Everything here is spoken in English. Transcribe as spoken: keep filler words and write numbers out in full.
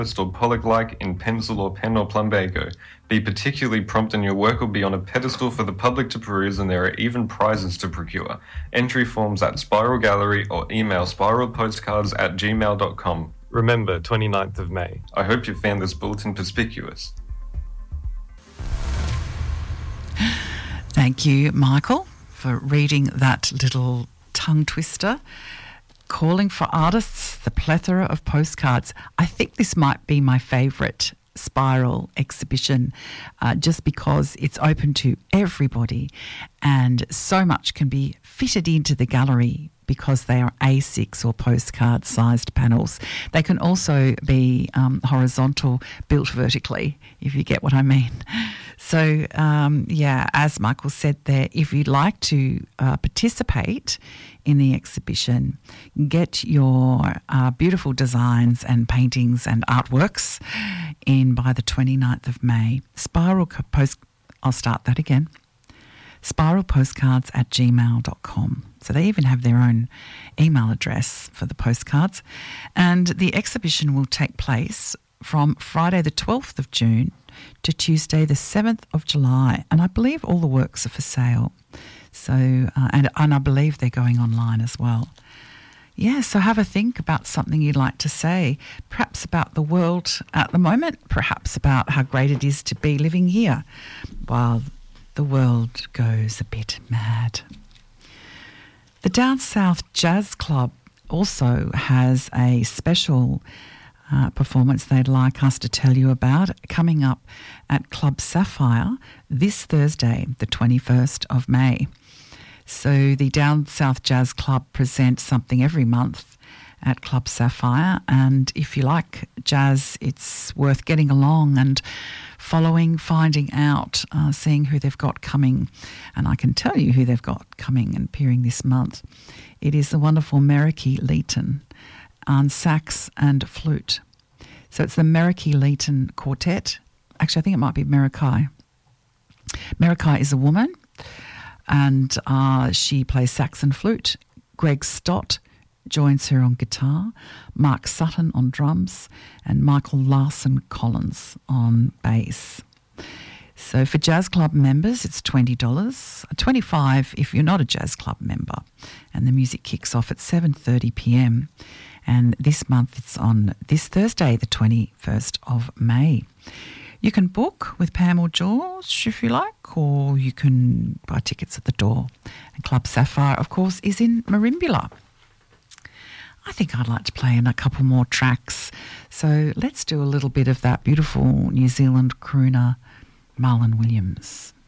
or Pollock-like in pencil or pen or plumbago. Be particularly prompt and your work will be on a pedestal for the public to peruse, and there are even prizes to procure. Entry forms at Spiral Gallery or email spiralpostcards at gmail dot com. Remember, twenty-ninth of May. I hope you found this bulletin perspicuous. Thank you, Michael, for reading that little tongue twister. Calling for artists, the plethora of postcards. I think this might be my favourite Spiral exhibition, uh, just because it's open to everybody and so much can be fitted into the gallery because they are A six or postcard sized panels. They can also be um, horizontal, built vertically, if you get what I mean. So, um, yeah, as Michael said there, if you'd like to uh, participate in the exhibition, get your uh, beautiful designs and paintings and artworks in by the twenty-ninth of May. Spiral Post, I'll start that again. spiral postcards at gmail dot com. So they even have their own email address for the postcards. And the exhibition will take place from Friday the twelfth of June to Tuesday the seventh of July. And I believe all the works are for sale. So, uh, and, and I believe they're going online as well. Yeah, so have a think about something you'd like to say, perhaps about the world at the moment, perhaps about how great it is to be living here while the world goes a bit mad. The Down South Jazz Club also has a special uh, performance they'd like us to tell you about coming up at Club Sapphire this Thursday, the twenty-first of May. So the Down South Jazz Club presents something every month at Club Sapphire, and if you like jazz, it's worth getting along and following, finding out, uh, seeing who they've got coming. And I can tell you who they've got coming and appearing this month. It is the wonderful Merricky Leighton on sax and flute. So it's the Merricky Leighton Quartet. Actually, I think it might be Merricky. Merricky is a woman, and uh, she plays sax and flute. Greg Stott joins her on guitar, Mark Sutton on drums, and Michael Larson Collins on bass. So for Jazz Club members, it's twenty dollars, twenty-five dollars if you're not a Jazz Club member. And the music kicks off at seven thirty p.m. And this month it's on this Thursday, the twenty-first of May. You can book with Pam or George if you like, or you can buy tickets at the door. And Club Sapphire, of course, is in Merimbula. I think I'd like to play in a couple more tracks. So let's do a little bit of that beautiful New Zealand crooner, Marlon Williams.